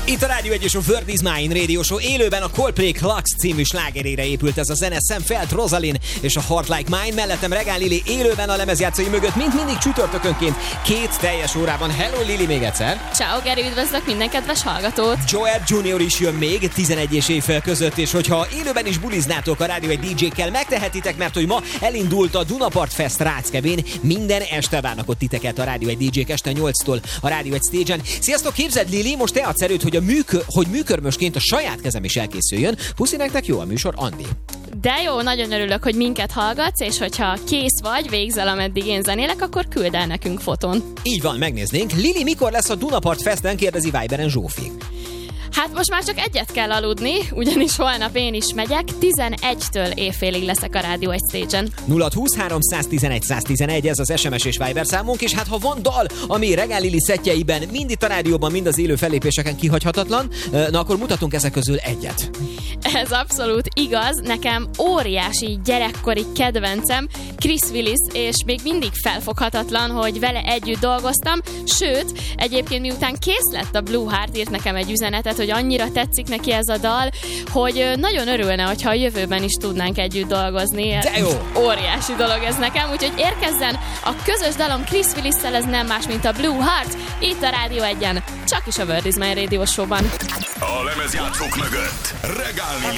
Itt a Rádió 1 és a Word is Mine Radio Show. Élőben a Coldplay Klux című slágerére épült ez a zene. Sam Feldt, Rosalind és a Heart Like Mine. Mellettem Regál Lili élőben a lemezjátszói mögött, mint mindig csütörtökönként 2 teljes órában. Hello Lili még egyszer. Ciao Geri, üdvözlök minden kedves hallgatót. Joel Junior is jön még 11 és éjfél között, és hogyha élőben is buliznátok a Rádió 1 DJ-kkel, megtehetitek, mert hogy ma elindult a Dunapart Fest Ráckevén. Minden este várnak ott titeket a Rádió 1 DJ-k este 8-tól a Rádió 1 stage-en. Sziasztok, képzeld Lili, most te adsz erőt, hogy műkörmösként a saját kezem is elkészüljön. Puszi, nektek jó a műsor, Andi. De jó, nagyon örülök, hogy minket hallgatsz, és hogyha kész vagy, végzel, ameddig én zenélek, akkor küld el nekünk fotón. Így van, megnéznénk. Lili, mikor lesz a Dunapart Festen, kérdezi Viberen Zsófi. Hát most már csak egyet kell aludni, ugyanis holnap én is megyek, 11-től éjfélig leszek a Rádió 1 stage-en. 0-20-3 111 111, ez az SMS és Viber számunk, és hát ha van dal, ami Regál Lili szettjeiben mind itt a rádióban, mind az élő fellépéseken kihagyhatatlan, na akkor mutatunk ezek közül egyet. Ez abszolút igaz, nekem óriási gyerekkori kedvencem Chris Willis, és még mindig felfoghatatlan, hogy vele együtt dolgoztam, sőt, egyébként miután kész lett a Blue Heart, írt nekem egy üzenetet, hogy annyira tetszik neki ez a dal, hogy nagyon örülne, hogyha a jövőben is tudnánk együtt dolgozni. De jó! Óriási dolog ez nekem, úgyhogy érkezzen a közös dalom Chris Willis-szel, ez nem más, mint a Blue Heart, itt a Rádió 1-en, csak is a Word is Mine Radio Show-ban. A lemezjátszók mögött Regál Lili.